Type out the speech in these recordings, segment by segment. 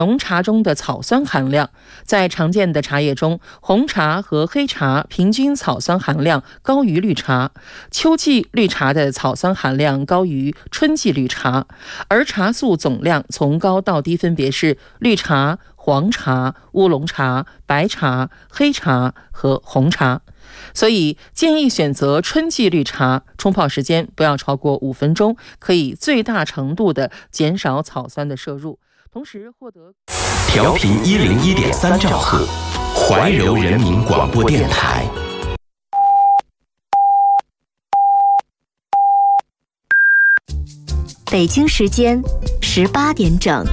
浓茶中的草酸含量。在常见的茶叶中，红茶和黑茶平均草酸含量高于绿茶，秋季绿茶的草酸含量高于春季绿茶，而茶素总量从高到低分别是绿茶、黄茶、乌龙茶、白茶、黑茶和红茶。所以建议选择春季绿茶，冲泡时间不要超过5分钟，可以最大程度的减少草酸的摄入，同时获得调频101.3兆赫，怀柔人民广播电台。 北京时间18点整。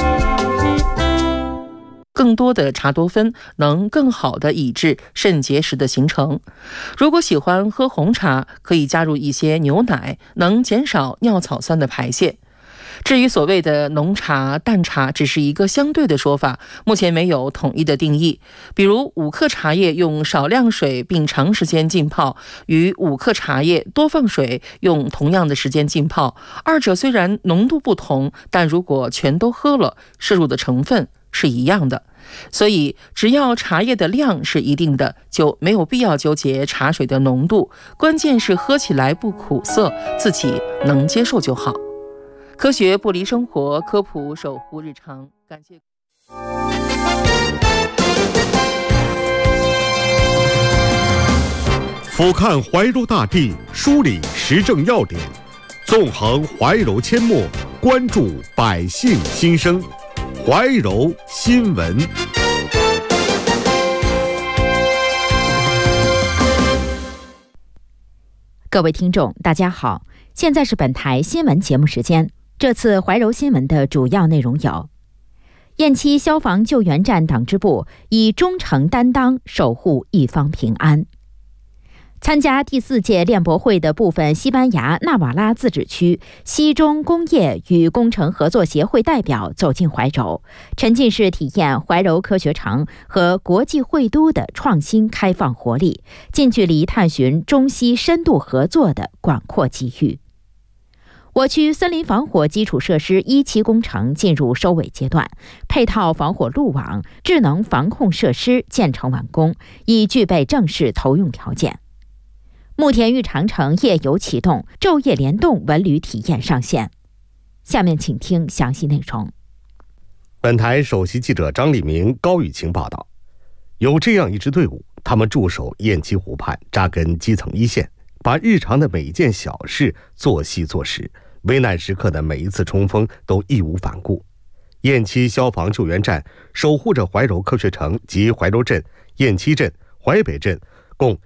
更多的茶多酚能更好地抑制肾结石的形成。如果喜欢喝红茶，可以加入一些牛奶，能减少尿草酸的排泄。至于所谓的浓茶、淡茶，只是一个相对的说法，目前没有统一的定义。比如5克茶叶用少量水并长时间浸泡，与5克茶叶多放水用同样的时间浸泡，二者虽然浓度不同，但如果全都喝了，摄入的成分是一样的。所以只要茶叶的量是一定的，就没有必要纠结茶水的浓度，关键是喝起来不苦涩，自己能接受就好。科学不离生活，科普守护日常。感谢俯瞰怀柔大地，梳理时政要点，纵横怀柔阡陌，关注百姓心声。怀柔新闻。 各位听众，大家好，现在是本台新闻节目时间。这次怀柔新闻的主要内容有：偃旗消防救援站党支部以忠诚担当守护一方平安；参加第4届练博会的部分西班牙纳瓦拉自治区西中工业与工程合作协会代表走进怀柔，沉浸式体验怀柔科学城和国际会都的创新开放活力，近距离探寻中西深度合作的广阔机遇。我区森林防火基础设施1期工程进入收尾阶段，配套防火路网、智能防控设施建成完工，已具备正式投用条件。慕田峪长城夜游启动，昼夜联动文旅体验上线。下面请听详细内容。 本台首席记者张立明、高雨晴报道，有这样一支队伍，他们驻守偃旗湖畔，扎根基层一线，把日常的每一件小事做细做实，危难时刻的每一次冲锋都义无反顾。偃旗消防救援站守护着怀柔科学城及怀柔镇、偃旗镇、淮北镇共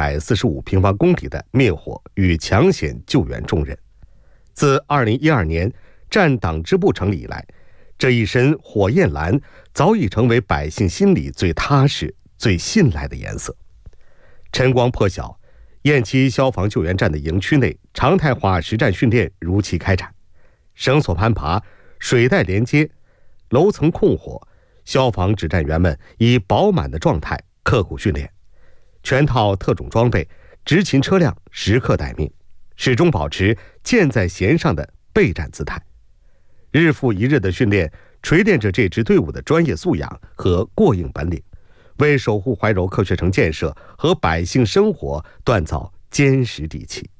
145平方公里的灭火与抢险救援重任。自2012年站党支部成立以来，这一身火焰蓝早已成为百姓心里最踏实、最信赖的颜色。晨光破晓，偃旗消防救援站的营区内常态化实战训练如期开展，绳索攀爬、水带连接、楼层控火，消防指战员们以饱满的状态刻苦训练，全套特种装备、执勤车辆时刻待命，始终保持箭在弦上的备战姿态。日复一日的训练锤炼着这支队伍的专业素养和过硬本领，为守护怀柔科学城建设和百姓生活锻造坚实底气。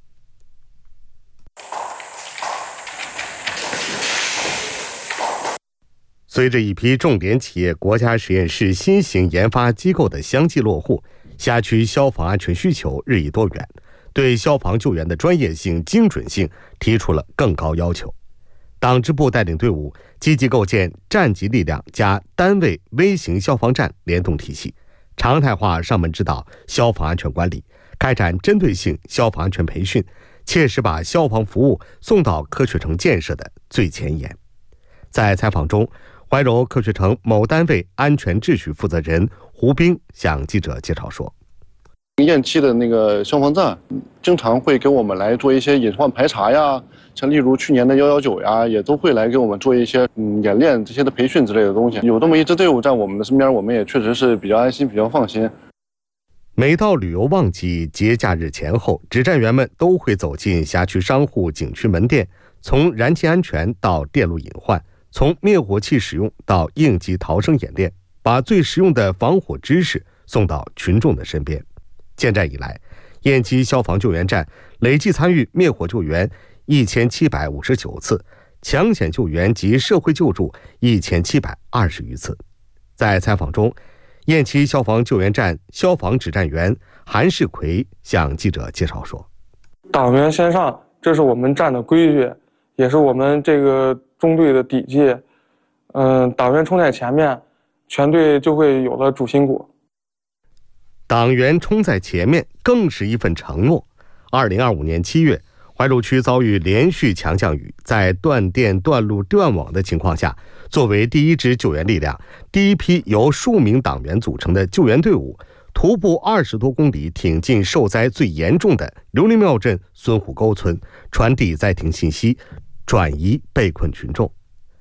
随着一批重点企业国家实验室新型研发机构的相继落户，辖区消防安全需求日益多元，对消防救援的专业性、精准性提出了更高要求。党支部带领队伍积极构建站级力量加单位微型消防站联动体系，常态化上门指导消防安全管理，开展针对性消防安全培训，切实把消防服务送到科学城建设的最前沿。在采访中，怀柔科学城某单位安全秩序负责人胡兵向记者介绍说， 偃旗的那个消防站经常会给我们来做一些隐患排查呀，像例如去年的119呀，也都会来给我们做一些演练这些的培训之类的东西。有这么一支队伍在我们的身边，我们也确实是比较安心、比较放心。 每到旅游旺季、节假日前后，指战员们都会走进辖区商户、景区门店，从燃气安全到电路隐患， 从灭火器使用到应急逃生演练，把最实用的防火知识送到群众的身边。建站以来，雁栖消防救援站累计参与灭火救援1759次，抢险救援及社会救助1720余次。在采访中，雁栖消防救援站消防指战员韩世奎向记者介绍说：“ 党员先上，这是我们站的规矩，也是我们这个中队的底气。党员冲在前面，全队就会有了主心骨。 党员冲在前面更是一份承诺。2025年7月，怀柔区遭遇连续强降雨，在断电、断路、断网的情况下，作为第一支救援力量，第一批由数名党员组成的救援队伍，徒步20多公里，挺进受灾最严重的刘林庙镇孙虎沟村，传递灾情信息，转移被困群众。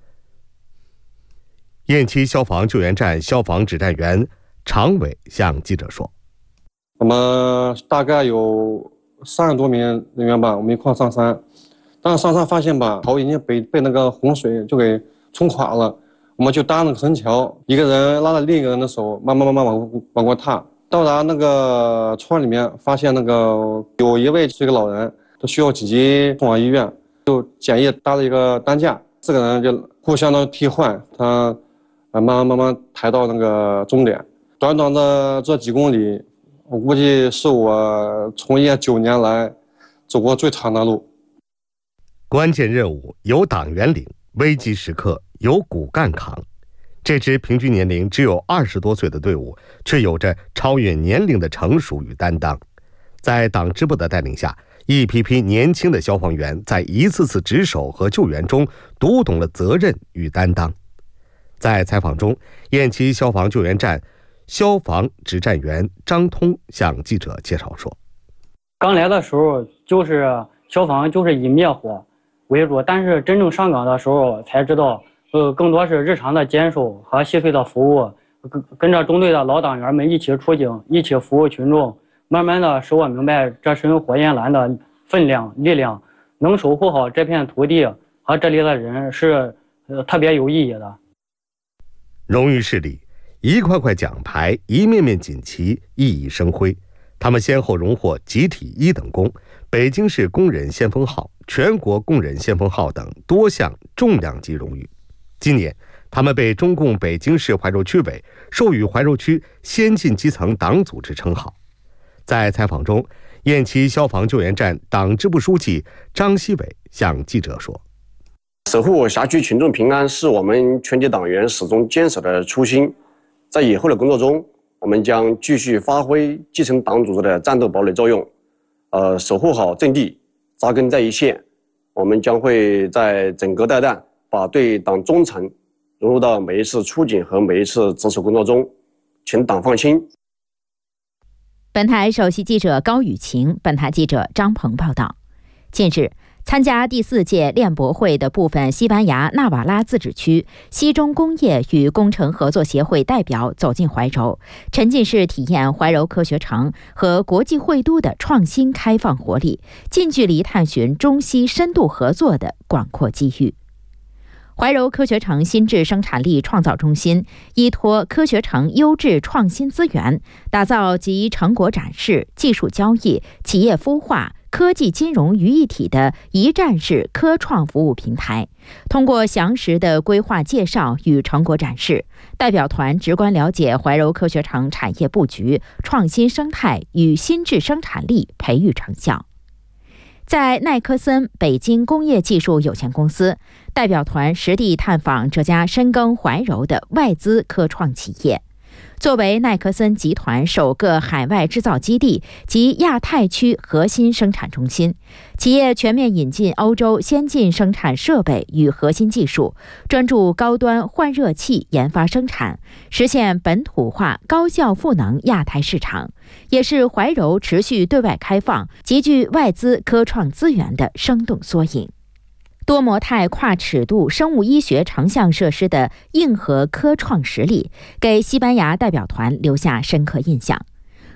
雁栖消防救援站消防指战员常伟向记者说：“ 我们大概有30多名人员吧，我们一块上山。当时上山发现吧，桥已经被那个洪水就给冲垮了，我们就搭那个绳桥，一个人拉着另一个人的手，慢慢往过踏。到达那个村里面，发现那个有一位是一个老人，都需要紧急送往医院，就简易搭了一个担架，4个人就互相的替换，他慢慢抬到那个终点。短短的这几公里，我估计是我从业9年来走过最长的路。 关键任务由党员领，危急时刻由骨干扛。这支平均年龄只有20多岁的队伍，却有着超越年龄的成熟与担当。在党支部的带领下，一批批年轻的消防员在一次次值守和救援中读懂了责任与担当。在采访中，雁栖消防救援站消防指战员张通向记者介绍说：“ 刚来的时候就是消防就是以灭火为主，但是真正上岗的时候才知道，更多是日常的坚守和细碎的服务，跟着中队的老党员们一起出警，一起服务群众，慢慢的使我明白这身火焰蓝的分量、力量，能守护好这片土地和这里的人是特别有意义的。” 荣誉室里，一块块奖牌，一面面锦旗熠熠生辉。他们先后荣获集体1等功、北京市工人先锋号、全国工人先锋号等多项重量级荣誉。今年，他们被中共北京市怀柔区委授予怀柔区先进基层党组织称号。在采访中，雁栖消防救援站党支部书记张希伟向记者说：“ 守护辖区群众平安是我们全体党员始终坚守的初心。在以后的工作中，我们将继续发挥基层党组织的战斗堡垒作用，守护好阵地，扎根在一线。我们将会在整个带弹，把对党忠诚融入到每一次出警和每一次值守工作中，请党放心。” 本台首席记者高雨晴，本台记者张鹏报道。近日，参加第4届链博会的部分西班牙纳瓦拉自治区西中工业与工程合作协会代表走进怀柔，沉浸式体验怀柔科学城和国际会都的创新开放活力，近距离探寻中西深度合作的广阔机遇。怀柔科学城新质生产力创造中心依托科学城优质创新资源，打造集成果展示、技术交易、企业孵化、科技金融于一体的一站式科创服务平台。通过详实的规划介绍与成果展示，代表团直观了解怀柔科学城产业布局、创新生态与新质生产力培育成效。在奈科森北京工业技术有限公司，代表团实地探访这家深耕怀柔的外资科创企业。作为奈科森集团首个海外制造基地及亚太区核心生产中心，企业全面引进欧洲先进生产设备与核心技术，专注高端换热器研发生产，实现本土化高效赋能亚太市场，也是怀柔持续对外开放、集聚外资科创资源的生动缩影。多模态跨尺度生物医学成像设施的硬核科创实力，给西班牙代表团留下深刻印象。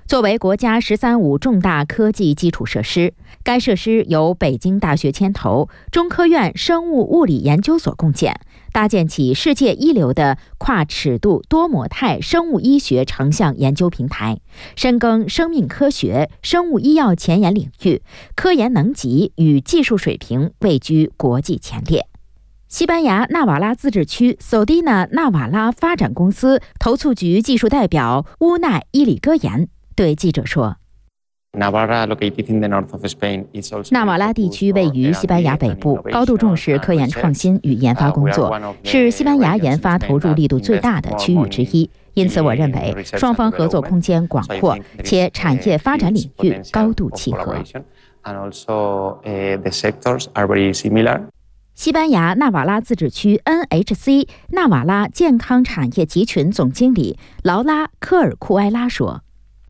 作为国家“十三五”重大科技基础设施，该设施由北京大学牵头，中科院生物物理研究所共建，搭建起世界一流的跨尺度多模态生物医学成像研究平台，深耕生命科学、生物医药前沿领域，科研能级与技术水平位居国际前列。西班牙纳瓦拉自治区索蒂纳纳瓦拉发展公司投促局技术代表乌奈伊里戈言对记者说，纳瓦拉地区位于西班牙北部，高度重视科研创新与研发工作，是西班牙研发投入力度最大的区域之一。因此，我认为双方合作空间广阔，且产业发展领域高度契合。西班牙纳瓦拉自治区 NHC 纳瓦拉健康产业集群总经理劳拉·科尔库埃拉说。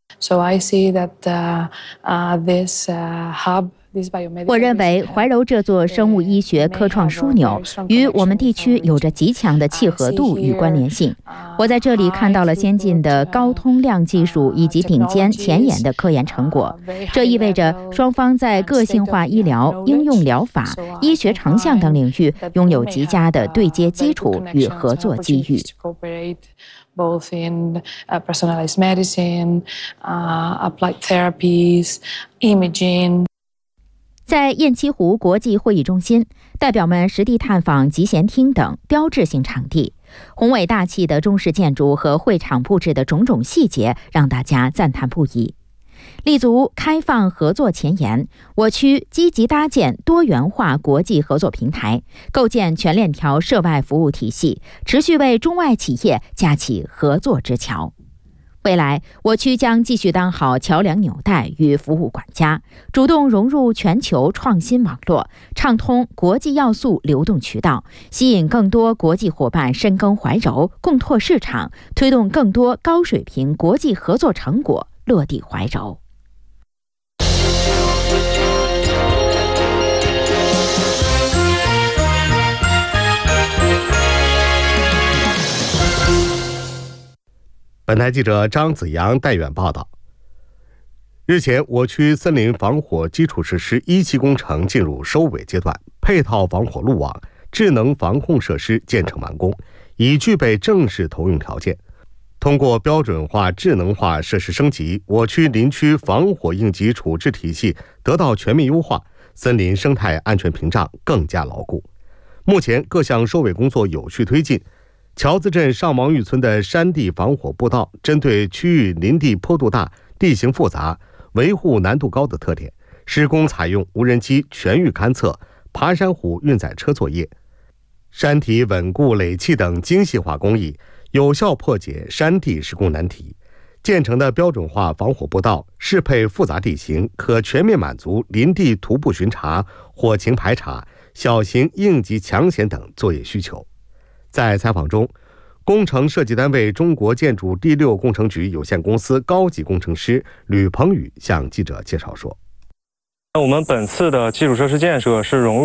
我认为怀柔这座生物医学科创枢纽与我们地区有着极强的契合度与关联性。我在这里看到了先进的高通量技术以及顶尖前沿的科研成果，这意味着双方在个性化医疗、应用疗法、医学成像等领域拥有极佳的对接基础与合作机遇。 Both in personalized medicine, applied therapies, imaging. 在雁栖湖国际会议中心，代表们实地探访集贤厅等标志性场地，宏伟大气的中式建筑和会场布置的种种细节让大家赞叹不已。立足开放合作前沿，我区积极搭建多元化国际合作平台，构建全链条涉外服务体系，持续为中外企业架起合作之桥。未来，我区将继续当好桥梁纽带与服务管家，主动融入全球创新网络，畅通国际要素流动渠道，吸引更多国际伙伴深耕怀柔，共拓市场，推动更多高水平国际合作成果落地怀柔。 本台记者张子阳带远报道。日前，我区森林防火基础设施1期工程进入收尾阶段，配套防火路网、智能防控设施建成完工，已具备正式投用条件。通过标准化、智能化设施升级，我区林区防火应急处置体系得到全面优化，森林生态安全屏障更加牢固。目前各项收尾工作有序推进。桥子镇上王峪村的山地防火步道，针对区域林地坡度大、地形复杂、维护难度高的特点，施工采用无人机全域勘测、爬山虎运载车作业，山体稳固垒砌等精细化工艺，有效破解山地施工难题。建成的标准化防火步道适配复杂地形，可全面满足林地徒步巡查、火情排查、小型应急抢险等作业需求。在采访中，工程设计单位中国建筑第6工程局有限公司高级工程师吕鹏宇向记者介绍说， 我们本次的基础设施建设是融入